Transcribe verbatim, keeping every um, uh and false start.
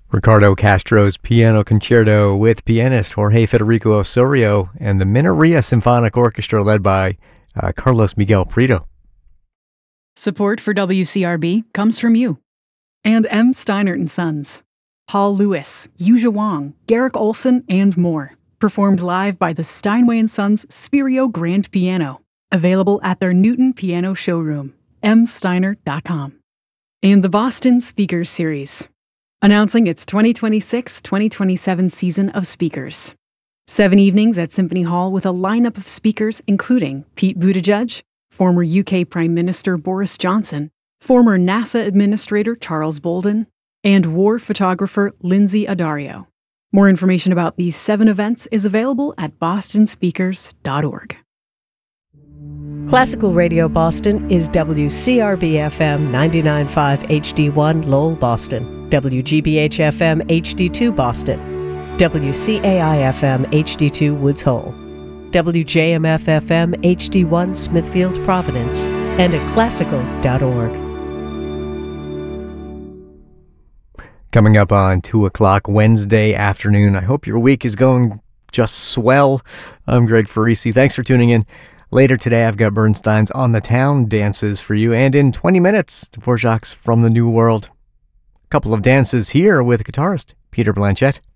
Ricardo Castro's Piano Concerto with pianist Jorge Federico Osorio and the Mineria Symphonic Orchestra led by uh, Carlos Miguel Prieto. Support for W C R B comes from you. And M. Steinert and Sons. Paul Lewis, Yuja Wang, Garrick Olson, and more. Performed live by the Steinway and Sons Spirio Grand Piano. Available at their Newton Piano showroom, m steiner dot com. And the Boston Speakers Series, announcing its twenty twenty-six twenty twenty-seven season of speakers. Seven evenings at Symphony Hall with a lineup of speakers including Pete Buttigieg, former U K Prime Minister Boris Johnson, former NASA Administrator Charles Bolden, and war photographer Lindsay Addario. More information about these seven events is available at boston speakers dot org. Classical Radio Boston is W C R B F M ninety-nine point five H D one Lowell, Boston, W G B H F M H D two Boston, W C A I F M H D two Woods Hole, W J M F F M H D one Smithfield, Providence, and at classical dot org. Coming up on two o'clock Wednesday afternoon. I hope your week is going just swell. I'm Greg Farisi. Thanks for tuning in. Later today, I've got Bernstein's On the Town dances for you. And in twenty minutes, Dvorak's From the New World. A couple of dances here with guitarist Peter Blanchett.